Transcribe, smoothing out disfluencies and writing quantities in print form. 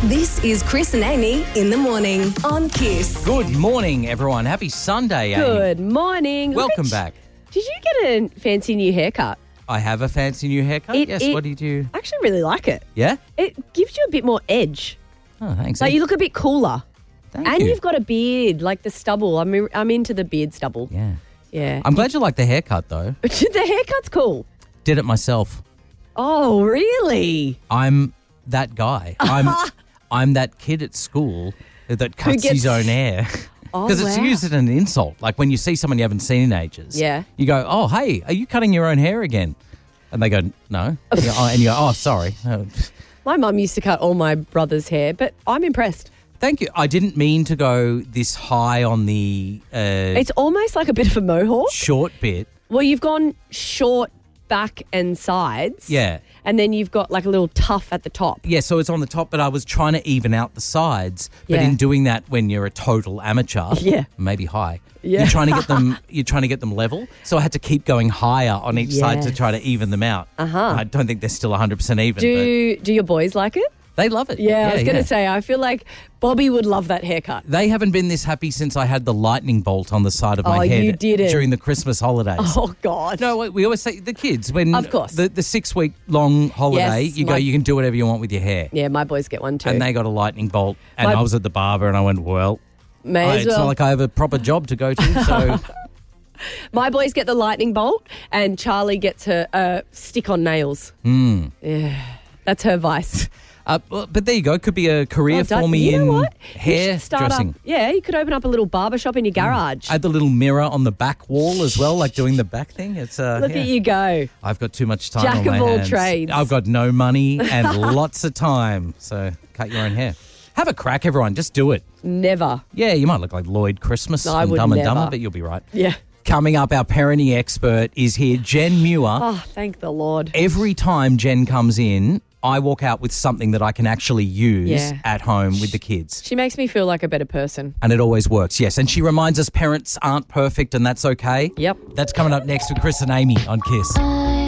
This is Chris and Amy in the morning on Kiss. Good morning, everyone. Happy Sunday, Amy. Good morning. Welcome back. Did you get a fancy new haircut? I have a fancy new haircut. What did you... I actually really like it. Yeah? It gives you a bit more edge. Oh, thanks. Like you look a bit cooler. Thank And you. you've got a beard, like the stubble. I'm into the beard stubble. Yeah. Yeah. I'm glad you like the haircut, though. The haircut's cool. Did it myself. Oh, really? I'm that guy. I'm that kid at school that cuts his own hair. Oh, Because it's wow. used as an insult. Like when you see someone you haven't seen in ages. Yeah. You go, oh, hey, are you cutting your own hair again? And they go, no. And you go, oh, sorry. My mum used to cut all my brother's hair, but I'm impressed. Thank you. I didn't mean to go this high on the It's almost like a bit of a mohawk. short bit. Well, you've gone short back and sides. Yeah. And then you've got like a little tuft at the top. Yeah, so it's on the top, but I was trying to even out the sides. But Yeah. in doing that, when you're a total amateur, Yeah. maybe high, Yeah. you're trying to get them level. So I had to keep going higher on each side to Yes. try to even them out. I don't think they're still 100% even. Do your boys like it? but they love it. Yeah, I was going to say, I feel like Bobby would love that haircut. They haven't been this happy since I had the lightning bolt on the side of my Oh, head you didn't. during the Christmas holidays. Oh, God. No, we always say the kids when Of course. the 6-week long holiday, Yes, you go, you can do whatever you want with your hair. Yeah, my boys get one too. And they got a lightning bolt, and My- I was at the barber, and I went, well, May as it's well. not like I have a proper job to go to, so My boys get the lightning bolt, and Charlie gets her stick on nails. Yeah, that's her vice. but there you go. Could be a career Well done. for me You know in what? You hair should start dressing. Up, yeah, you could open up a little barber shop in your garage. Add the little mirror on the back wall as well, like doing the back thing. It's Look yeah. at you go. I've got too much time Jack on my of all hands. trades. I've got no money and lots of time, so cut your own hair. Have a crack, everyone. Just do it. Never. Yeah, you might look like Lloyd Christmas No, I from would Dumb and never. Dumber, but you'll be right. Yeah. Coming up, our parenting expert is here, Jen Muir. Oh, thank the Lord. Every time Jen comes in, I walk out with something that I can actually use Yeah. at home with the kids. She makes me feel like a better person. And it always works, yes. And she reminds us parents aren't perfect and that's okay. Yep. That's coming up next with Chris and Amy on Kiss.